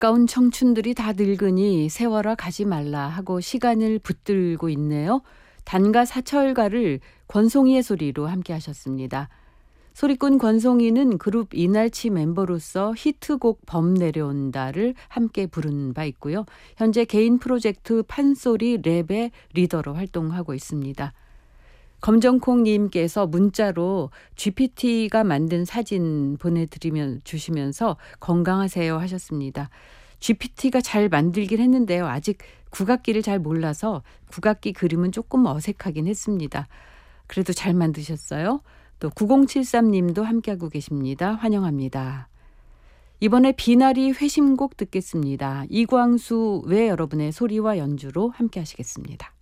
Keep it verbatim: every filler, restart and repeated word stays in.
아까운 청춘들이 다 늙으니 세월아 가지 말라 하고 시간을 붙들고 있네요. 단가 사철가를 권송이의 소리로 함께 하셨습니다. 소리꾼 권송이는 그룹 이날치 멤버로서 히트곡 범 내려온다를 함께 부른 바 있고요. 현재 개인 프로젝트 판소리 랩의 리더로 활동하고 있습니다. 검정콩님께서 문자로 지피티가 만든 사진 보내드리면 주시면서 건강하세요 하셨습니다. 지피티가 잘 만들긴 했는데요. 아직 국악기를 잘 몰라서 국악기 그림은 조금 어색하긴 했습니다. 그래도 잘 만드셨어요. 또 구공칠삼님도 함께하고 계십니다. 환영합니다. 이번에 비나리 회심곡 듣겠습니다. 이광수 외 여러분의 소리와 연주로 함께 하시겠습니다.